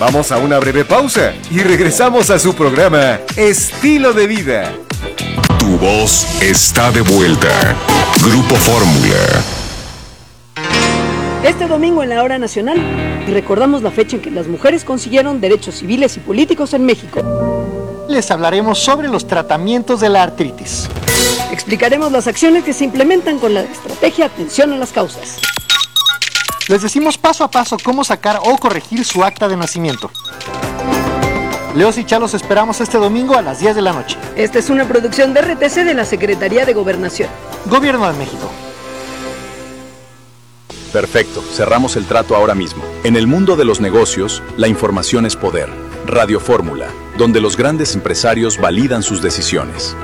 Vamos a una breve pausa y regresamos a su programa Estilo de Vida. Tu voz está de vuelta. Grupo Fórmula. Este domingo en la Hora Nacional recordamos la fecha en que las mujeres consiguieron derechos civiles y políticos en México. Les hablaremos sobre los tratamientos de la artritis. Explicaremos las acciones que se implementan con la estrategia Atención a las Causas. Les decimos paso a paso cómo sacar o corregir su acta de nacimiento. Leos y Chalos esperamos este domingo a las 10 de la noche. Esta es una producción de RTC de la Secretaría de Gobernación. Gobierno de México. Perfecto, cerramos el trato ahora mismo. En el mundo de los negocios, la información es poder. Radio Fórmula, donde los grandes empresarios validan sus decisiones.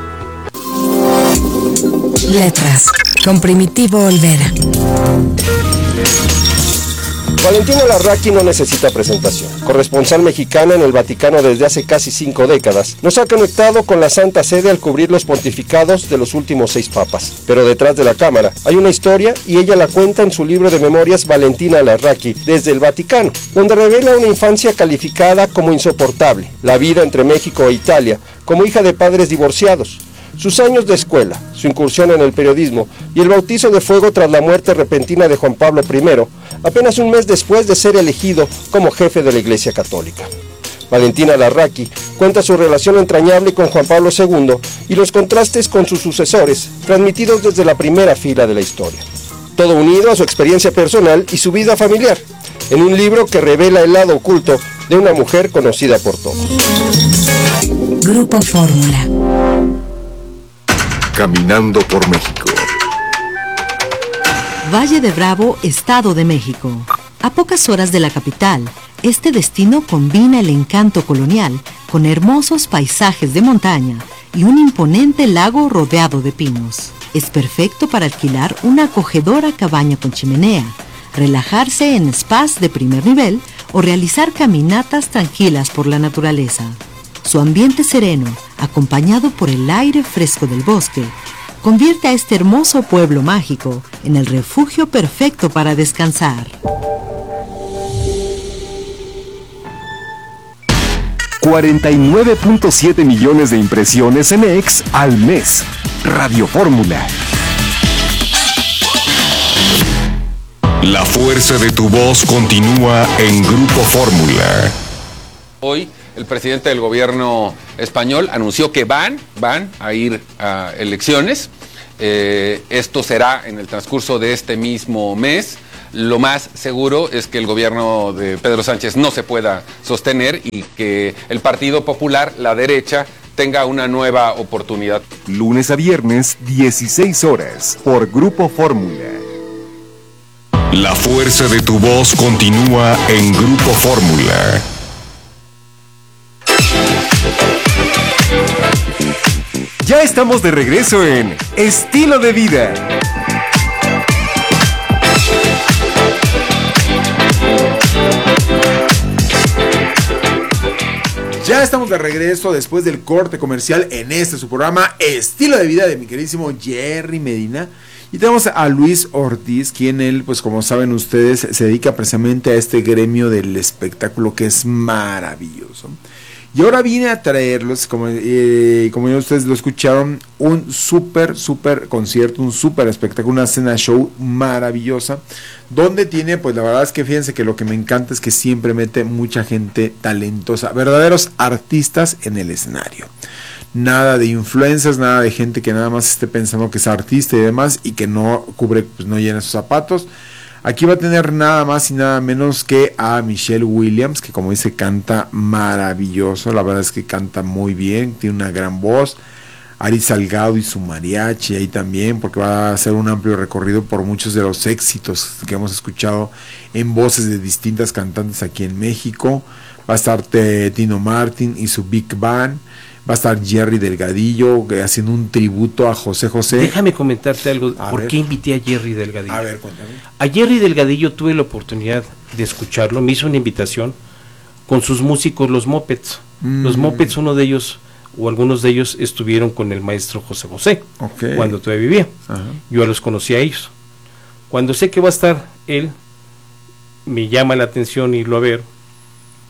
Letras, con Primitivo Olvera. Valentina Larraqui no necesita presentación. Corresponsal mexicana en el Vaticano desde hace casi 5 décadas, nos ha conectado con la Santa Sede al cubrir los pontificados de los últimos 6 papas. Pero detrás de la cámara hay una historia y ella la cuenta en su libro de memorias Valentina Larraqui desde el Vaticano, donde revela una infancia calificada como insoportable, la vida entre México e Italia, como hija de padres divorciados, sus años de escuela, su incursión en el periodismo y el bautizo de fuego tras la muerte repentina de Juan Pablo I, apenas un mes después de ser elegido como jefe de la Iglesia Católica. Valentina Larraqui cuenta su relación entrañable con Juan Pablo II y los contrastes con sus sucesores, transmitidos desde la primera fila de la historia. Todo unido a su experiencia personal y su vida familiar, en un libro que revela el lado oculto de una mujer conocida por todos. Grupo Fórmula. Caminando por México. Valle de Bravo, Estado de México. A pocas horas de la capital, este destino combina el encanto colonial con hermosos paisajes de montaña y un imponente lago rodeado de pinos. Es perfecto para alquilar una acogedora cabaña con chimenea, relajarse en spas de primer nivel o realizar caminatas tranquilas por la naturaleza. Su ambiente sereno, acompañado por el aire fresco del bosque, convierte a este hermoso pueblo mágico en el refugio perfecto para descansar. 49.7 millones de impresiones en X al mes. Radio Fórmula. La fuerza de tu voz continúa en Grupo Fórmula. Hoy el presidente del gobierno español anunció que van a ir a elecciones. Esto será en el transcurso de este mismo mes. Lo más seguro es que el gobierno de Pedro Sánchez no se pueda sostener y que el Partido Popular, la derecha, tenga una nueva oportunidad. Lunes a viernes, 16 horas, por Grupo Fórmula. La fuerza de tu voz continúa en Grupo Fórmula. Ya estamos de regreso en Estilo de Vida. Ya estamos de regreso después del corte comercial en su programa Estilo de Vida de mi queridísimo Jerry Medina. Y tenemos a Luis Ortiz, quien él, pues como saben ustedes, se dedica precisamente a este gremio del espectáculo que es maravilloso. Y ahora vine a traerlos, como ya ustedes lo escucharon, un súper concierto, un súper espectáculo, una cena show maravillosa, donde tiene, pues la verdad es que fíjense que lo que me encanta es que siempre mete mucha gente talentosa, verdaderos artistas en el escenario. Nada de influencers, nada de gente que nada más esté pensando que es artista y demás, y que no cubre, pues no llena sus zapatos. Aquí va a tener nada más y nada menos que a Michelle Williams, que como dice canta maravilloso, la verdad es que canta muy bien, tiene una gran voz. Ari Salgado y su mariachi ahí también, porque va a hacer un amplio recorrido por muchos de los éxitos que hemos escuchado en voces de distintas cantantes aquí en México. Va a estar Tino Martin y su Big Band. Va a estar Jerry Delgadillo haciendo un tributo a José José. Déjame comentarte algo. ¿Por qué invité a Jerry Delgadillo? A ver, cuéntame. A Jerry Delgadillo tuve la oportunidad de escucharlo. Me hizo una invitación con sus músicos, los Muppets. Los Muppets, uno de ellos, o algunos de ellos, estuvieron con el maestro José José, cuando todavía vivía. Ajá. Yo los conocí a ellos. Cuando sé que va a estar él, me llama la atención irlo a ver,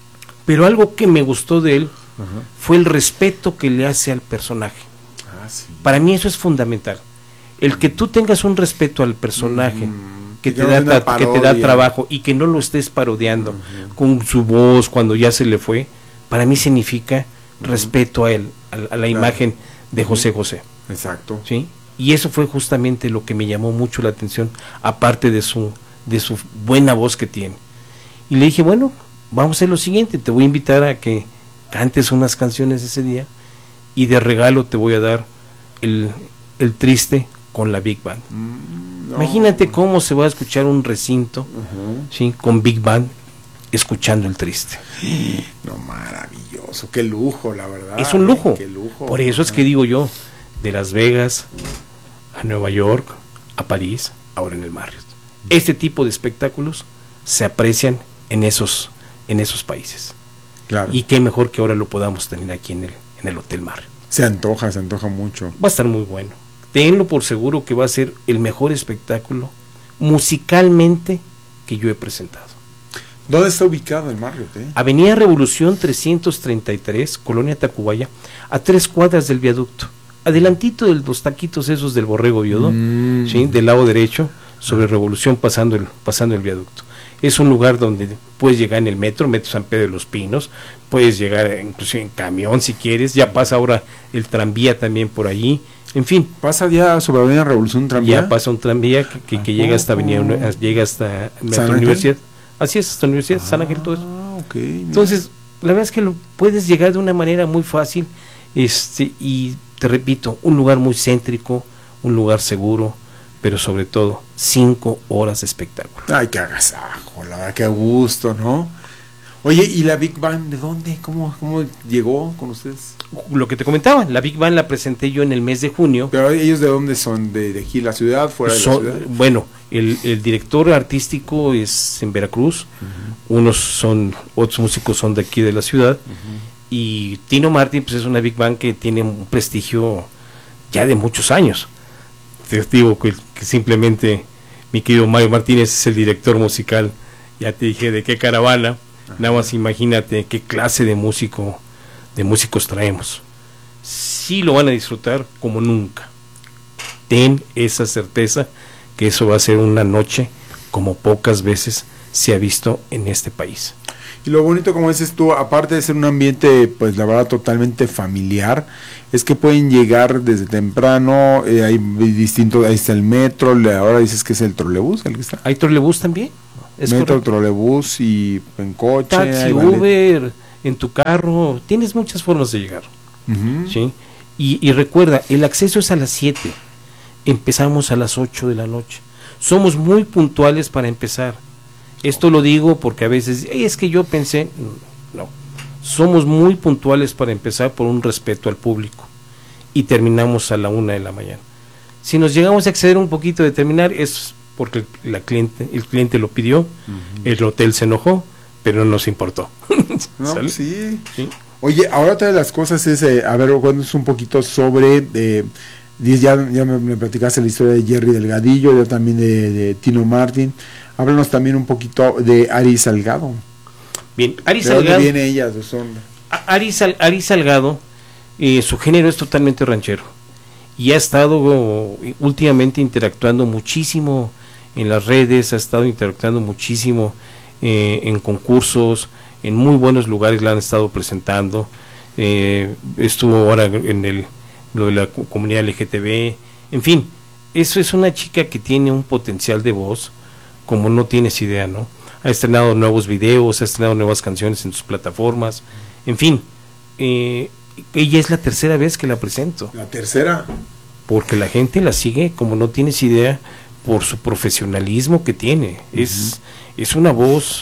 Pero algo que me gustó de él fue el respeto que le hace al personaje. Sí. Para mí eso es fundamental. El que tú tengas un respeto al personaje que te da trabajo y que no lo estés parodiando con su voz cuando ya se le fue, para mí significa respeto a él, a la imagen de José José. Exacto. ¿Sí? Y eso fue justamente lo que me llamó mucho la atención, aparte de su buena voz que tiene. Y le dije, bueno, vamos a hacer lo siguiente, te voy a invitar a que cantes unas canciones ese día y de regalo te voy a dar el Triste con la Big Band. Imagínate cómo se va a escuchar un recinto, ¿sí? Con Big Band escuchando el Triste. No, maravilloso, qué lujo, la verdad. Es un lujo. Qué lujo. Por eso es que digo yo, de Las Vegas a Nueva York, a París, ahora en el Marriott. Este tipo de espectáculos se aprecian en esos países. Claro. Y qué mejor que ahora lo podamos tener aquí en el Hotel Marriott. Se antoja mucho. Va a estar muy bueno. Tenlo por seguro que va a ser el mejor espectáculo musicalmente que yo he presentado. ¿Dónde está ubicado el Marriott? Avenida Revolución 333, Colonia Tacubaya, a 3 cuadras del viaducto. Adelantito de los taquitos esos del Borrego Viudo, ¿sí? Del lado derecho, sobre Revolución pasando el viaducto. Es un lugar donde puedes llegar en el metro San Pedro de los Pinos, puedes llegar inclusive en camión si quieres, ya pasa ahora el tranvía también por allí, en fin. ¿Pasa ya sobre Avenida Revolución un tranvía? Ya pasa un tranvía que llega hasta llega hasta la Universidad. Así es, hasta la Universidad, San Ángel, todo eso. Okay, entonces, la verdad es que puedes llegar de una manera muy fácil, y te repito, un lugar muy céntrico, un lugar seguro, pero sobre todo 5 horas de espectáculo. Ay, qué agasajo, la verdad, qué gusto, ¿no? Oye, ¿y la Big Band de dónde? ¿Cómo llegó con ustedes? Lo que te comentaba, la Big Band la presenté yo en el mes de junio. ¿Pero ellos de dónde son? ¿De aquí la ciudad, fuera de la ciudad? Bueno, el director artístico es en Veracruz, otros músicos son de aquí de la ciudad, y Tino Martin pues es una Big Band que tiene un prestigio ya de muchos años. Te digo que simplemente mi querido Mario Martínez es el director musical, ya te dije de qué caravana. Nada más imagínate qué clase de músicos traemos. Sí lo van a disfrutar como nunca. Ten esa certeza que eso va a ser una noche como pocas veces se ha visto en este país. Y lo bonito, como dices tú, aparte de ser un ambiente, pues la verdad, totalmente familiar, es que pueden llegar desde temprano, hay distintos, ahí está el metro, ahora dices que es el trolebús el que está. ¿Hay trolebús también? Metro, correcto. Trolebús y en coche. Taxi, Uber, en tu carro, tienes muchas formas de llegar. ¿Sí? Y recuerda, el acceso es a las 7, empezamos a las 8 de la noche. Somos muy puntuales para empezar. Esto lo digo porque a veces, es que yo pensé, no, somos muy puntuales para empezar por un respeto al público y terminamos a la 1 de la mañana. Si nos llegamos a exceder un poquito de terminar es porque el cliente lo pidió, el hotel se enojó, pero no nos importó. No, sí. Oye, ahora otra de las cosas es, a ver, cuéntanos un poquito sobre, ya me platicaste la historia de Jerry Delgadillo, ya también de Tino Martin. Háblanos también un poquito de Ari Salgado. Bien, Ari ¿De Salgado. dónde viene ella? Ari Salgado, su género es totalmente ranchero y ha estado últimamente interactuando muchísimo en las redes, ha estado interactuando muchísimo en concursos, en muy buenos lugares la han estado presentando. Estuvo ahora en lo de la comunidad LGTB, en fin, eso es una chica que tiene un potencial de voz como no tienes idea, ¿no? Ha estrenado nuevos videos, ha estrenado nuevas canciones en sus plataformas, en fin, ella es la tercera vez que la presento. ¿La tercera? Porque la gente la sigue como no tienes idea por su profesionalismo que tiene. Es una voz,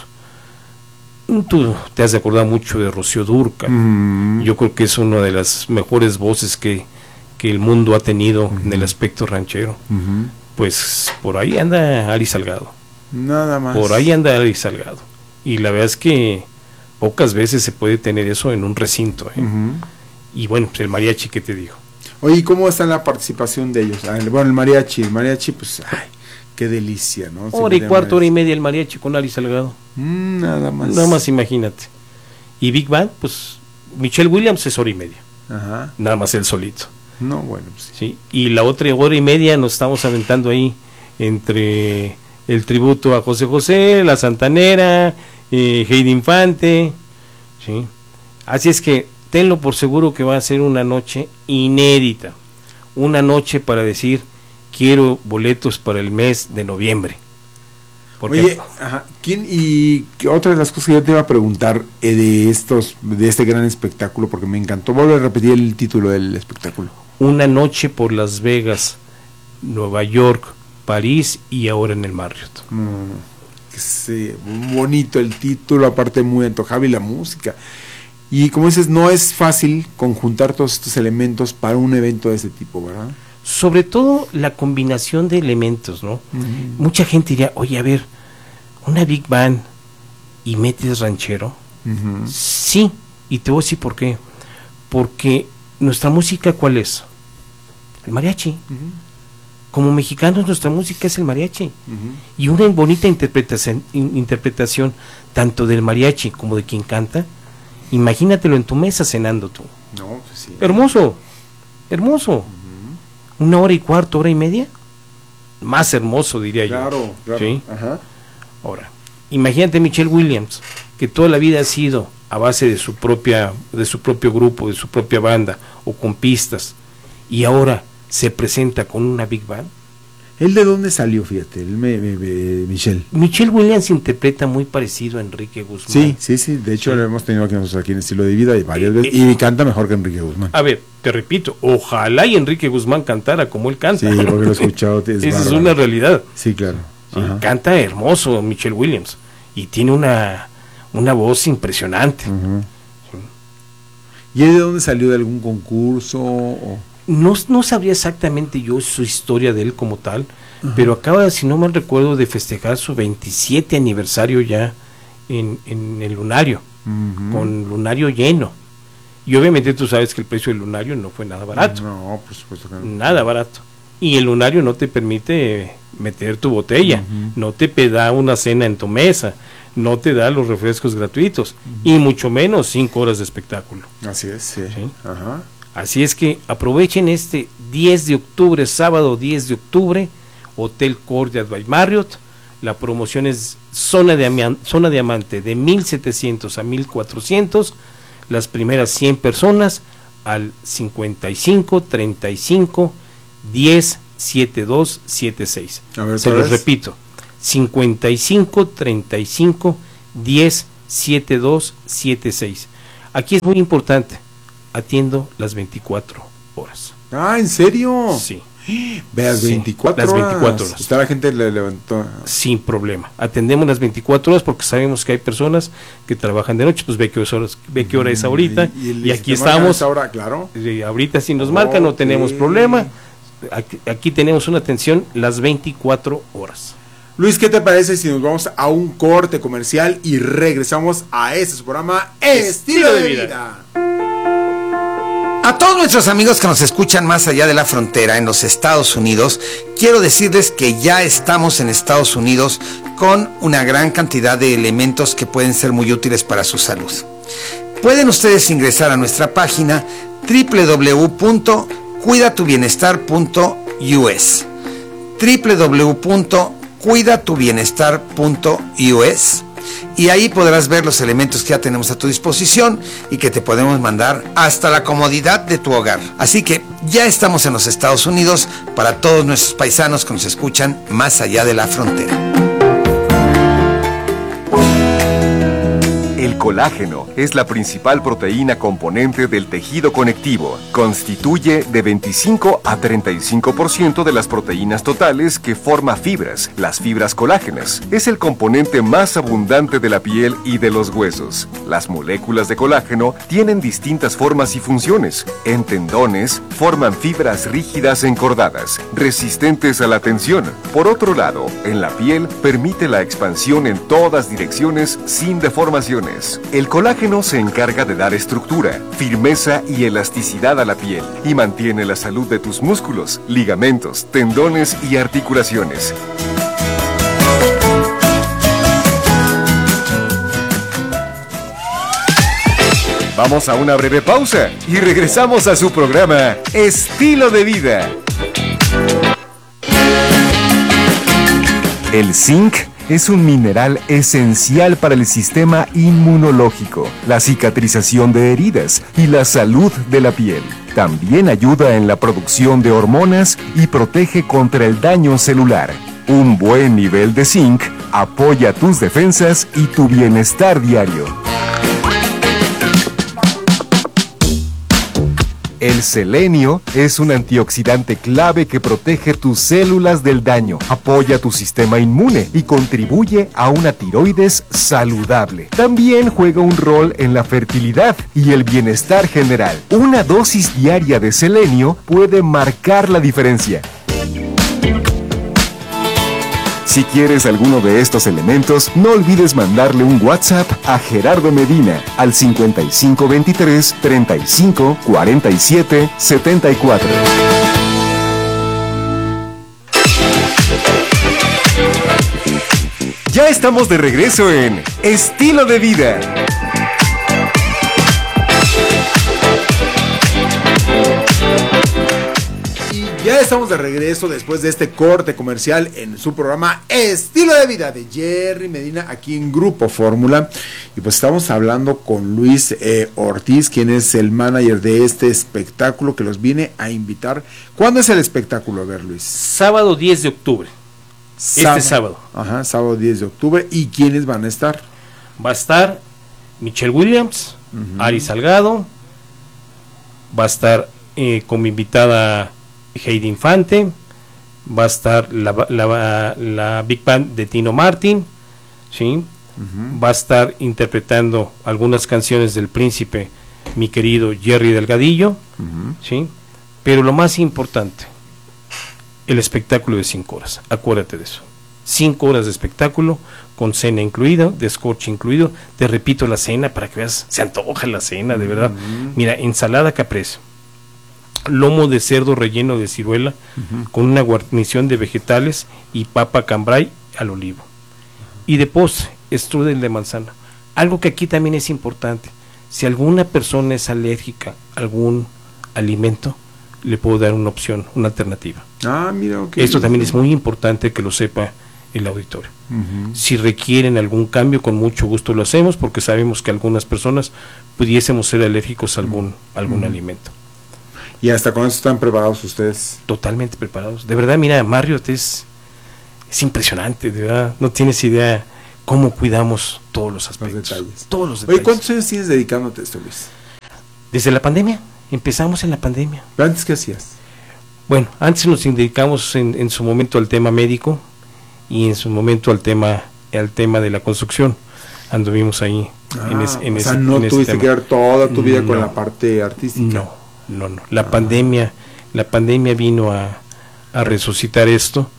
tú te has de acordar mucho de Rocío Dúrcal. Yo creo que es una de las mejores voces que el mundo ha tenido en el aspecto ranchero. Pues por ahí anda Ari Salgado. Nada más. Por ahí anda Ari Salgado. Y la verdad es que pocas veces se puede tener eso en un recinto. Y bueno, pues el mariachi, ¿qué te digo? Oye, ¿y cómo está la participación de ellos? Bueno, el mariachi, pues, ay, qué delicia, ¿no? Hora y cuarto, hora y media el mariachi con Ari Salgado. Nada más. Nada más imagínate. Y Big Band, pues Michelle Williams es hora y media. Ajá. Nada más él solito. No, bueno, pues ¿sí? Y la otra hora y media nos estamos aventando ahí entre el tributo a José José, La Santanera, Heidi Infante, ¿sí? Así es que tenlo por seguro que va a ser una noche inédita, una noche para decir quiero boletos para el mes de noviembre. Porque oye, ajá, ¿quién y qué otra de las cosas que yo te iba a preguntar de este gran espectáculo, porque me encantó? Vuelve a repetir el título del espectáculo. Una noche por Las Vegas, Nueva York, París y ahora en el Marriott. Sí, muy bonito el título, aparte muy antojable, y la música. Y como dices, no es fácil conjuntar todos estos elementos para un evento de este tipo, ¿verdad? Sobre todo la combinación de elementos, ¿no? Mucha gente diría, oye, a ver, una Big Band y metes ranchero. Sí, y te voy a decir por qué. Porque nuestra música, ¿cuál es? El mariachi. Como mexicanos, nuestra música es el mariachi. Y una bonita interpretación tanto del mariachi como de quien canta, imagínatelo en tu mesa cenando tú. No, pues sí. Hermoso, hermoso. Una hora y cuarto, hora y media, más hermoso, diría yo. Claro. ¿Sí? Ajá. Ahora, imagínate Michelle Williams, que toda la vida ha sido a base de su propio grupo, de su propia banda, o con pistas, y ahora se presenta con una Big Band. ¿Él de dónde salió, fíjate? Michelle. Michelle Williams interpreta muy parecido a Enrique Guzmán. Sí, de hecho lo hemos tenido aquí en Estilo de Vida y varias veces, y canta mejor que Enrique Guzmán. A ver, te repito, ojalá y Enrique Guzmán cantara como él canta. Sí, porque lo he escuchado. Esa es una realidad. Sí, claro. Sí, canta hermoso Michelle Williams, y tiene una voz impresionante. Sí. ¿Y él de dónde salió? ¿De algún concurso? O? No sabría exactamente yo su historia de él como tal, pero acaba, si no mal recuerdo, de festejar su 27 aniversario ya en el Lunario, con Lunario lleno. Y obviamente tú sabes que el precio del Lunario no fue nada barato. No, por supuesto que no. Nada barato. Y el Lunario no te permite meter tu botella, no te da una cena en tu mesa, no te da los refrescos gratuitos, y mucho menos 5 horas de espectáculo. Así es, sí. Ajá. Así es que aprovechen este 10 de octubre, sábado 10 de octubre, Hotel Courtyard by Marriott. La promoción es zona diamante de 1,700 a 1,400. Las primeras 100 personas al 55 35 10 72 76. Se los repito, 55 35 10 72 76. Aquí es muy importante. Atiendo las 24 horas. Ah, ¿en serio? Sí. Veas, 24 las horas. 24 horas. Está la gente le levantó. Sin problema. Atendemos las 24 horas porque sabemos que hay personas que trabajan de noche, pues ve qué hora es ahorita. Y aquí estamos. Ahora, claro. Ahorita si nos marcan no tenemos problema. Aquí tenemos una atención las 24 horas. Luis, ¿qué te parece si nos vamos a un corte comercial y regresamos a este programa Estilo de Vida? A todos nuestros amigos que nos escuchan más allá de la frontera en los Estados Unidos, quiero decirles que ya estamos en Estados Unidos con una gran cantidad de elementos que pueden ser muy útiles para su salud. Pueden ustedes ingresar a nuestra página www.cuidatubienestar.us www.cuidatubienestar.us y ahí podrás ver los elementos que ya tenemos a tu disposición y que te podemos mandar hasta la comodidad de tu hogar. Así que ya estamos en los Estados Unidos para todos nuestros paisanos que nos escuchan más allá de la frontera. El colágeno es la principal proteína componente del tejido conectivo. Constituye de 25 a 35% de las proteínas totales que forma fibras, las fibras colágenas. Es el componente más abundante de la piel y de los huesos. Las moléculas de colágeno tienen distintas formas y funciones. En tendones, forman fibras rígidas encordadas, resistentes a la tensión. Por otro lado, en la piel, permite la expansión en todas direcciones sin deformaciones. El colágeno se encarga de dar estructura, firmeza y elasticidad a la piel y mantiene la salud de tus músculos, ligamentos, tendones y articulaciones. Vamos a una breve pausa y regresamos a su programa Estilo de Vida. El zinc es un mineral esencial para el sistema inmunológico, la cicatrización de heridas y la salud de la piel. También ayuda en la producción de hormonas y protege contra el daño celular. Un buen nivel de zinc apoya tus defensas y tu bienestar diario. El selenio es un antioxidante clave que protege tus células del daño, apoya tu sistema inmune y contribuye a una tiroides saludable. También juega un rol en la fertilidad y el bienestar general. Una dosis diaria de selenio puede marcar la diferencia. Si quieres alguno de estos elementos, no olvides mandarle un WhatsApp a Gerardo Medina al 5523 35 47 74. Ya estamos de regreso en Estilo de Vida. Ya estamos de regreso después de este corte comercial en su programa Estilo de Vida de Jerry Medina aquí en Grupo Fórmula. Y pues estamos hablando con Luis Ortiz, quien es el manager de este espectáculo que los viene a invitar. ¿Cuándo es el espectáculo? A ver, Luis. Sábado 10 de octubre. Este sábado. Ajá, sábado 10 de octubre. ¿Y quiénes van a estar? Va a estar Michelle Williams, Ari Salgado, va a estar como invitada Heidi Infante, va a estar la Big Band de Tino Martin, ¿sí? Va a estar interpretando algunas canciones del Príncipe mi querido Jerry Delgadillo, ¿sí? Pero lo más importante, el espectáculo de 5 horas, acuérdate de eso, 5 horas de espectáculo con cena incluida, descorche incluido. Te repito la cena para que veas, se antoja la cena, de verdad. Mira, ensalada caprese, lomo de cerdo relleno de ciruela con una guarnición de vegetales y papa cambray al olivo. Y de postre, strudel de manzana. Algo que aquí también es importante, si alguna persona es alérgica a algún alimento, le puedo dar una opción, una alternativa. Mira, okay. Esto también es muy importante que lo sepa el auditorio. Si requieren algún cambio, con mucho gusto lo hacemos, porque sabemos que algunas personas pudiésemos ser alérgicos a algún alimento. ¿Y hasta cuándo están preparados ustedes? Totalmente preparados. De verdad, mira, Marriott es impresionante, de verdad. No tienes idea cómo cuidamos todos los aspectos. Los detalles. Todos los detalles. Oye, ¿cuántos años tienes dedicándote a esto, Luis? Desde la pandemia. Empezamos en la pandemia. ¿Pero antes qué hacías? Bueno, antes nos dedicamos en su momento al tema médico y en su momento al tema de la construcción. Anduvimos ahí no tuviste que ver toda tu vida con la parte artística. No. La pandemia vino a resucitar esto.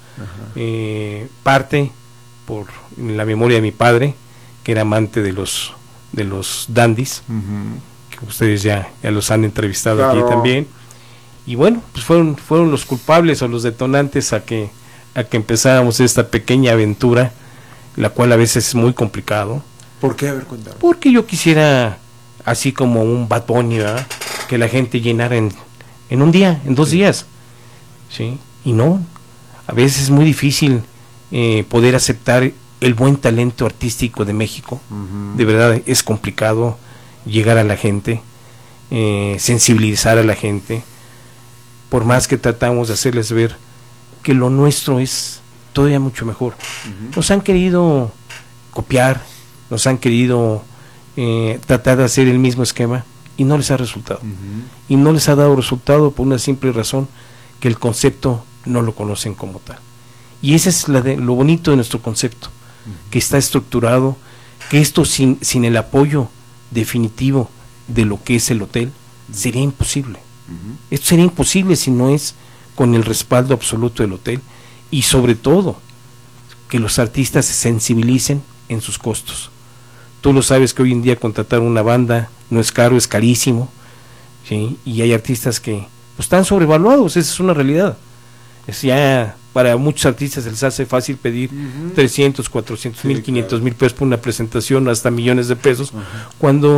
Parte por la memoria de mi padre, que era amante de los dandies, que ustedes ya los han entrevistado aquí también. Y bueno, pues fueron los culpables o los detonantes a que empezáramos esta pequeña aventura, la cual a veces es muy complicado. ¿Por qué? A ver, cuéntame. Porque yo quisiera, así como un Bad Bunny, ¿verdad?, que la gente llenara en un día, en 2 días, ¿sí? Y no, a veces es muy difícil poder aceptar el buen talento artístico de México. De verdad es complicado llegar a la gente, sensibilizar a la gente, por más que tratamos de hacerles ver que lo nuestro es todavía mucho mejor. Nos han querido copiar, nos han querido tratar de hacer el mismo esquema, y no les ha resultado. Y no les ha dado resultado por una simple razón, que el concepto no lo conocen como tal. Y ese es lo bonito de nuestro concepto, que está estructurado, que esto sin el apoyo definitivo de lo que es el hotel, sería imposible. Esto sería imposible si no es con el respaldo absoluto del hotel, y sobre todo, que los artistas se sensibilicen en sus costos. Tú lo sabes que hoy en día contratar una banda no es caro, es carísimo, ¿sí? Y hay artistas que pues, están sobrevaluados, esa es una realidad. Es ya, para muchos artistas se les hace fácil pedir 300, 400 mil, 500 mil pesos por una presentación, hasta millones de pesos, cuando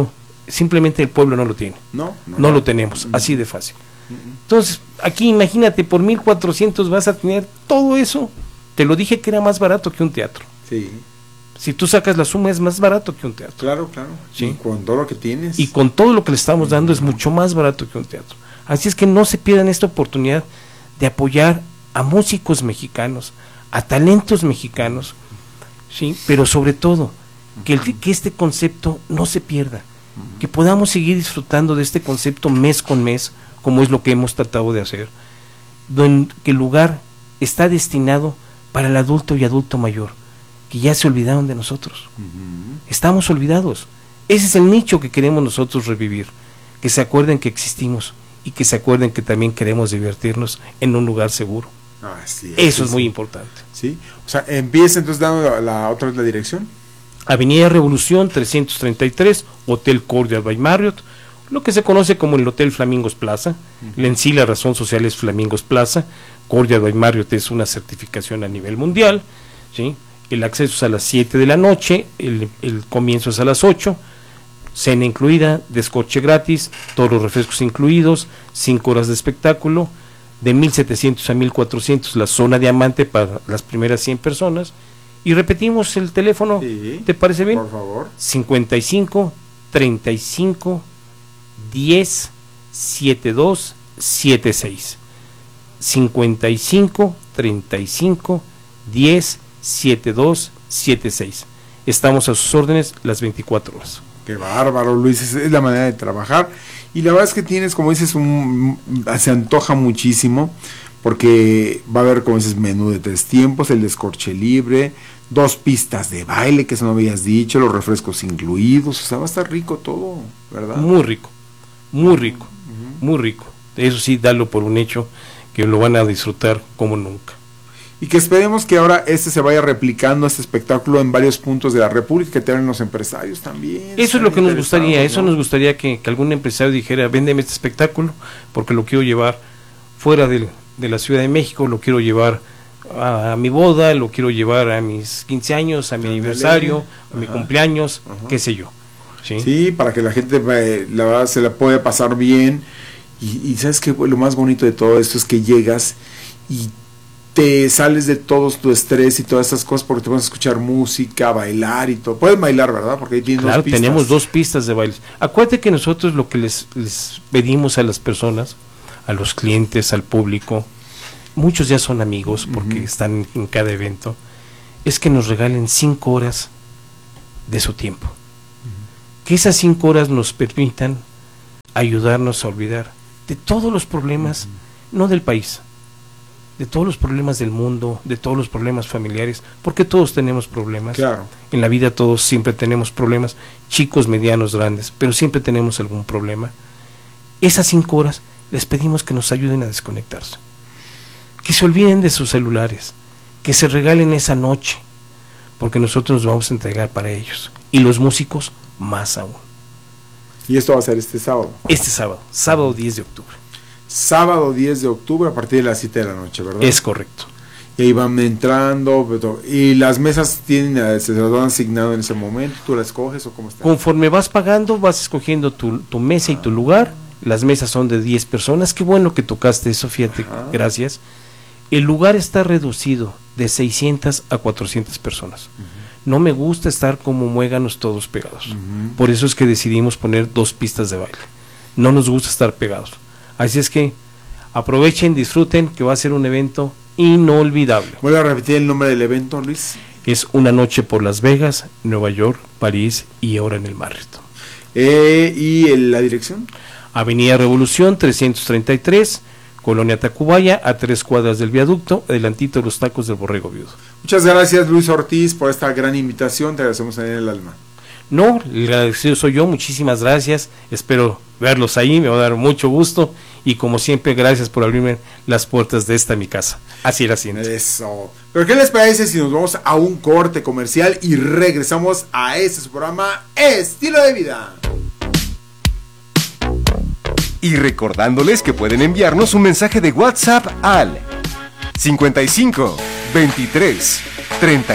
simplemente el pueblo no lo tiene. No lo tenemos, así de fácil. Entonces, aquí imagínate, por 1,400 vas a tener todo eso. Te lo dije que era más barato que un teatro. Sí. Si tú sacas la suma, es más barato que un teatro. Claro. ¿Sí? Y con todo lo que tienes. Y con todo lo que le estamos dando es mucho más barato que un teatro. Así es que no se pierdan esta oportunidad de apoyar a músicos mexicanos, a talentos mexicanos, ¿sí? Pero sobre todo, que este concepto no se pierda, que podamos seguir disfrutando de este concepto mes con mes, como es lo que hemos tratado de hacer, donde que el lugar está destinado para el adulto y adulto mayor, que ya se olvidaron de nosotros. Estamos olvidados. Ese es el nicho que queremos nosotros revivir, que se acuerden que existimos y que se acuerden que también queremos divertirnos en un lugar seguro. Eso es muy importante. Sí, o sea, empieza entonces dando la dirección. Avenida Revolución 333, Hotel Cordial by Marriott, lo que se conoce como el Hotel Flamingos Plaza. En sí la razón social es Flamingos Plaza. Cordial by Marriott es una certificación a nivel mundial, ¿sí? El acceso es a las 7 de la noche, el comienzo es a las 8, cena incluida, descorche gratis, todos los refrescos incluidos, 5 horas de espectáculo, de 1,700 a 1,400 la zona diamante para las primeras 100 personas. Y repetimos el teléfono, sí, ¿te parece bien? Por favor. 55 35 10 72 76. 55 35 10 7276. Estamos a sus órdenes las 24 horas. Qué bárbaro, Luis, es la manera de trabajar. Y la verdad es que tienes, como dices, se antoja muchísimo, porque va a haber, como dices, menú de 3 tiempos, el descorche libre, 2 pistas de baile, que eso no habías dicho, los refrescos incluidos, o sea, va a estar rico todo, ¿verdad? Muy rico, muy rico, muy rico. Eso sí, dalo por un hecho, que lo van a disfrutar como nunca. Y que esperemos que ahora se vaya replicando, este espectáculo, en varios puntos de la República, que tengan los empresarios también. Eso es lo que nos gustaría, ¿no? Eso nos gustaría que algún empresario dijera, véndeme este espectáculo, porque lo quiero llevar fuera de la Ciudad de México, lo quiero llevar a mi boda, lo quiero llevar a mis 15 años, a mi aniversario, a mi cumpleaños, qué sé yo. Sí, para que la gente la verdad se la pueda pasar bien. Y sabes que lo más bonito de todo esto es que llegas y te sales de todo tu estrés y todas esas cosas, porque te vas a escuchar música, bailar y todo. Puedes bailar, ¿verdad? Porque ahí tienes 2 pistas. Tenemos 2 pistas de baile. Acuérdate que nosotros lo que les pedimos a las personas, a los clientes, al público, muchos ya son amigos porque están en cada evento, es que nos regalen 5 horas de su tiempo. Que esas 5 horas nos permitan ayudarnos a olvidar de todos los problemas, no del país, de todos los problemas del mundo, de todos los problemas familiares, porque todos tenemos problemas. Claro. En la vida todos siempre tenemos problemas, chicos, medianos, grandes, pero siempre tenemos algún problema. Esas 5 horas les pedimos que nos ayuden a desconectarse, que se olviden de sus celulares, que se regalen esa noche, porque nosotros nos vamos a entregar para ellos, y los músicos más aún. Y esto va a ser este sábado. Sábado 10 de octubre. Sábado 10 de octubre a partir de las 7 de la noche, ¿verdad? Es correcto. Y ahí van entrando, y las mesas se las van asignado en ese momento, ¿tú las escoges o cómo está? Conforme vas pagando, vas escogiendo tu mesa y tu lugar. Las mesas son de 10 personas. Qué bueno que tocaste eso, fíjate, gracias. El lugar está reducido de 600 a 400 personas. No me gusta estar como muéganos todos pegados. Por eso es que decidimos poner 2 pistas de baile. No nos gusta estar pegados. Así es que aprovechen, disfruten, que va a ser un evento inolvidable. ¿Vuelve a repetir el nombre del evento, Luis? Es Una noche por Las Vegas, Nueva York, París y ahora en el Marriott. ¿Y la dirección? Avenida Revolución 333, Colonia Tacubaya, a 3 cuadras del viaducto, adelantito de los tacos del Borrego Viudo. Muchas gracias, Luis Ortiz, por esta gran invitación. Te agradecemos en el alma. No, el agradecido soy yo, muchísimas gracias. Espero verlos ahí, me va a dar mucho gusto. Y como siempre, gracias por abrirme las puertas de esta mi casa. Así la siento. Eso. Pero ¿qué les parece si nos vamos a un corte comercial y regresamos a este su programa Estilo de Vida? Y recordándoles que pueden enviarnos un mensaje de WhatsApp al 55 23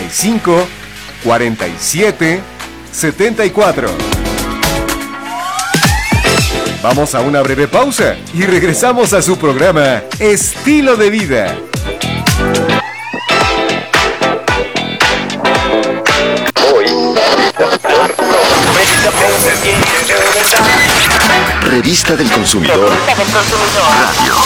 35 47 74. Vamos a una breve pausa y regresamos a su programa Estilo de Vida. Revista del Consumidor. Radio.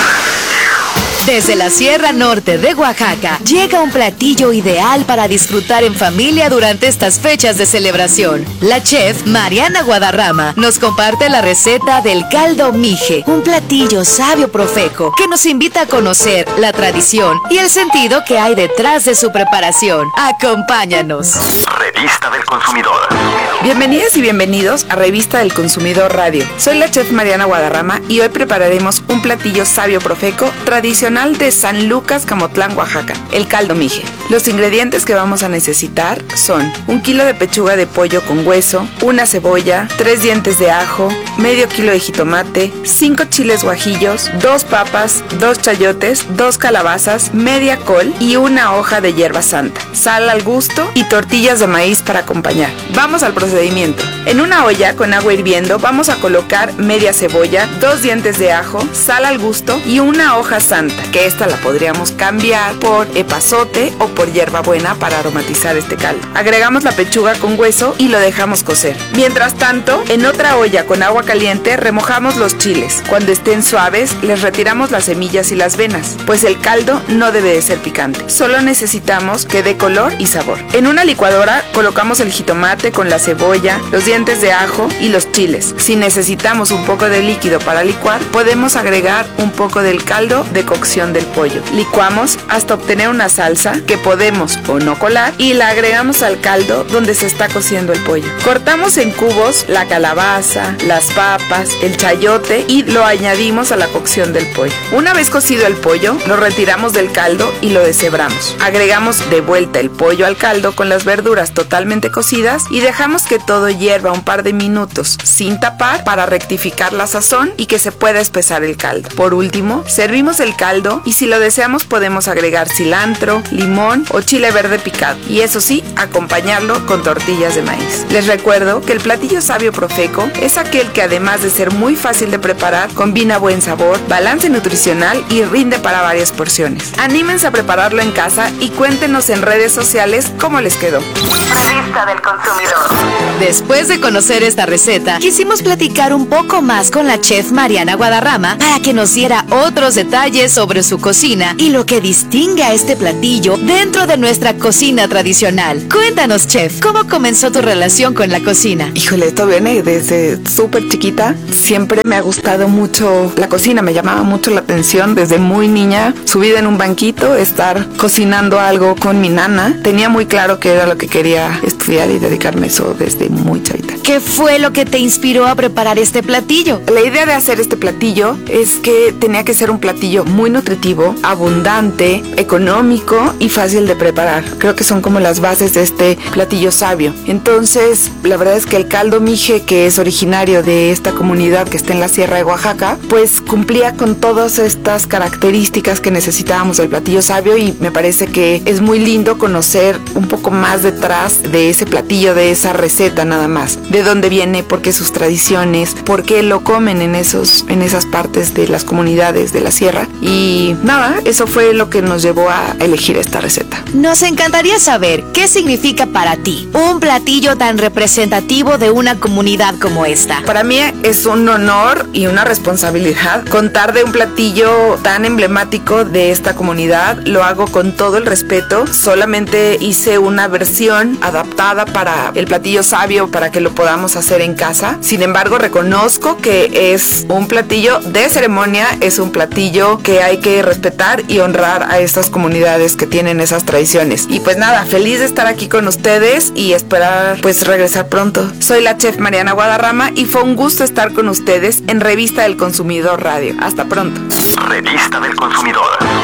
Desde la Sierra Norte de Oaxaca llega un platillo ideal para disfrutar en familia durante estas fechas de celebración. La chef Mariana Guadarrama nos comparte la receta del caldo mije, un platillo sabio profeco que nos invita a conocer la tradición y el sentido que hay detrás de su preparación. Acompáñanos. Revista del Consumidor. Bienvenidas y bienvenidos a Revista del Consumidor Radio. Soy la chef Mariana Guadarrama y hoy prepararemos un platillo sabio profeco tradicional de San Lucas, Camotlán, Oaxaca, el caldo mije. Los ingredientes que vamos a necesitar son 1 kilo de pechuga de pollo con hueso, una cebolla, 3 dientes de ajo, medio kilo de jitomate, 5 chiles guajillos, 2 papas, 2 chayotes, 2 calabazas, media col y una hoja de hierba santa, sal al gusto y tortillas de maíz para acompañar. Vamos al procedimiento. En una olla con agua hirviendo vamos a colocar media cebolla, 2 dientes de ajo, sal al gusto y una hoja santa, que esta la podríamos cambiar por epazote o por hierbabuena para aromatizar este caldo. Agregamos la pechuga con hueso y lo dejamos cocer. Mientras tanto, en otra olla con agua caliente remojamos los chiles. Cuando estén suaves, les retiramos las semillas y las venas, pues el caldo no debe de ser picante. Solo necesitamos que dé color y sabor. En una licuadora colocamos el jitomate con la cebolla, los dientes de ajo y los chiles. Si necesitamos un poco de líquido para licuar, podemos agregar un poco del caldo de cocción del pollo. Licuamos hasta obtener una salsa que podemos o no colar y la agregamos al caldo donde se está cociendo el pollo. Cortamos en cubos la calabaza, las papas, el chayote y lo añadimos a la cocción del pollo. Una vez cocido el pollo, lo retiramos del caldo y lo deshebramos. Agregamos de vuelta el pollo al caldo con las verduras totalmente cocidas y dejamos que todo hierva un par de minutos sin tapar para rectificar la sazón y que se pueda espesar el caldo. Por último, servimos el caldo y si lo deseamos podemos agregar cilantro, limón o chile verde picado y eso sí, acompañarlo con tortillas de maíz. Les recuerdo que el platillo sabio profeco es aquel que además de ser muy fácil de preparar, combina buen sabor, balance nutricional y rinde para varias porciones. Anímense a prepararlo en casa y cuéntenos en redes sociales cómo les quedó. Revista del Consumidor. Después de conocer esta receta, quisimos platicar un poco más con la chef Mariana Guadarrama para que nos diera otros detalles sobre su cocina y lo que distingue a este platillo dentro de nuestra cocina tradicional. Cuéntanos, chef, ¿cómo comenzó tu relación con la cocina? Híjole, esto viene desde súper chiquita. Siempre me ha gustado mucho la cocina, me llamaba mucho la atención desde muy niña. Subida en un banquito, estar cocinando algo con mi nana. Tenía muy claro que era lo que quería estudiar y dedicarme a eso desde muy chavita. ¿Qué fue lo que te inspiró a preparar este platillo? La idea de hacer este platillo es que tenía que ser un platillo muy nutritivo, abundante, económico y fácil de preparar. Creo que son como las bases de este platillo sabio. Entonces, la verdad es que el caldo mije, que es originario de esta comunidad que está en la Sierra de Oaxaca, pues cumplía con todas estas características que necesitábamos del platillo sabio y me parece que es muy lindo conocer un poco más detrás de ese platillo, de esa receta nada más. De dónde viene, por qué sus tradiciones, por qué lo comen en esas partes de las comunidades de la sierra. Y nada, eso fue lo que nos llevó a elegir esta receta. Nos encantaría saber qué significa para ti un platillo tan representativo de una comunidad como esta. Para mí es un honor y una responsabilidad contar de un platillo tan emblemático de esta comunidad. Lo hago con todo el respeto. Solamente hice una versión adaptada para el platillo sabio para que lo podamos hacer en casa. Sin embargo, reconozco que es un platillo de ceremonia, es un platillo que hay que respetar y honrar a estas comunidades que tienen esas tradiciones. Y pues nada, feliz de estar aquí con ustedes y esperar pues regresar pronto. Soy la chef Mariana Guadarrama y fue un gusto estar con ustedes en Revista del Consumidor Radio. Hasta pronto. Revista del Consumidor.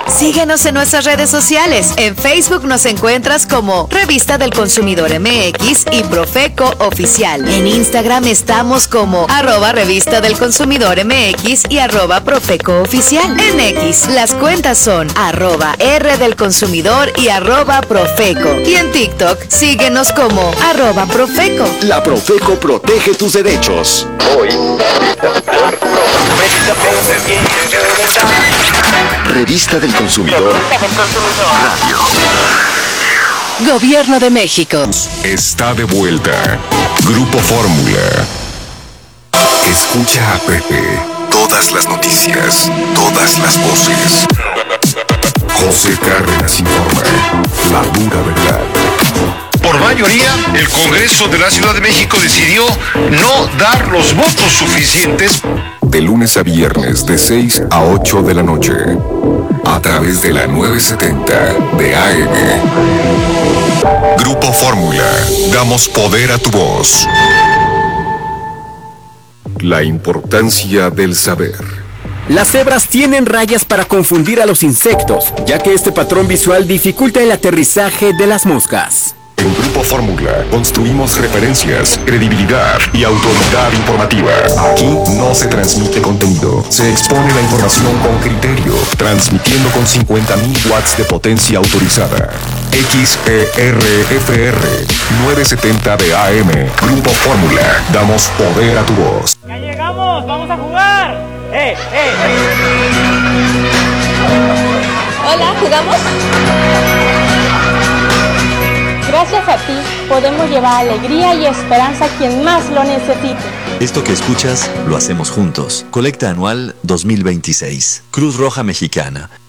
Síguenos en nuestras redes sociales. En Facebook nos encuentras como Revista del Consumidor MX y Profeco Oficial. En Instagram estamos como @Revista del Consumidor MX y @Profeco Oficial. En X, las cuentas son @R del Consumidor y @Profeco. Y en TikTok, síguenos como @Profeco. La Profeco protege tus derechos. Hoy. Revista del Consumidor. Radio. Gobierno de México. Está de vuelta. Grupo Fórmula. Escucha a Pepe. Todas las noticias, todas las voces. José Cárdenas informa. La dura verdad. Por mayoría, el Congreso de la Ciudad de México decidió no dar los votos suficientes. De lunes a viernes, de 6 a 8 de la noche. A través de la 970 de AM. Grupo Fórmula. Damos poder a tu voz. La importancia del saber. Las cebras tienen rayas para confundir a los insectos, ya que este patrón visual dificulta el aterrizaje de las moscas. En Grupo Fórmula construimos referencias, credibilidad y autoridad informativa. Aquí no se transmite contenido, se expone la información con criterio, transmitiendo con 50.000 watts de potencia autorizada. XERFR 970 de AM. Grupo Fórmula. Damos poder a tu voz. ¡Ya llegamos! ¡Vamos a jugar! Hola, ¿jugamos? Gracias a ti podemos llevar alegría y esperanza a quien más lo necesite. Esto que escuchas lo hacemos juntos. Colecta anual 2026. Cruz Roja Mexicana.